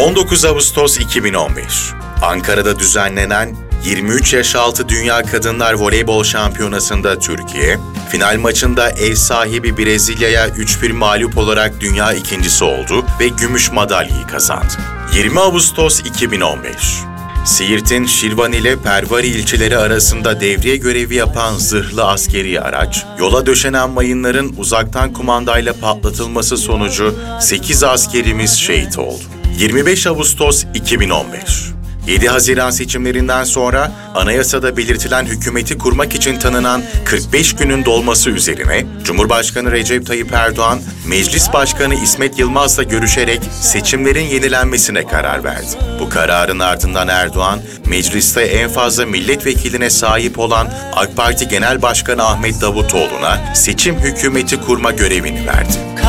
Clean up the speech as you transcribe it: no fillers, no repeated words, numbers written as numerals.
19 Ağustos 2015, Ankara'da düzenlenen 23 yaş altı Dünya Kadınlar Voleybol Şampiyonası'nda Türkiye, final maçında ev sahibi Brezilya'ya 3-1 mağlup olarak dünya ikincisi oldu ve gümüş madalyayı kazandı. 20 Ağustos 2015, Siirt'in Şirvan ile Pervari ilçeleri arasında devriye görevi yapan zırhlı askeri araç, yola döşenen mayınların uzaktan kumandayla patlatılması sonucu 8 askerimiz şehit oldu. 25 Ağustos 2015, 7 Haziran seçimlerinden sonra anayasada belirtilen hükümeti kurmak için tanınan 45 günün dolması üzerine Cumhurbaşkanı Recep Tayyip Erdoğan, Meclis Başkanı İsmet Yılmaz'la görüşerek seçimlerin yenilenmesine karar verdi. Bu kararın ardından Erdoğan, mecliste en fazla milletvekiline sahip olan AK Parti Genel Başkanı Ahmet Davutoğlu'na seçim hükümeti kurma görevini verdi.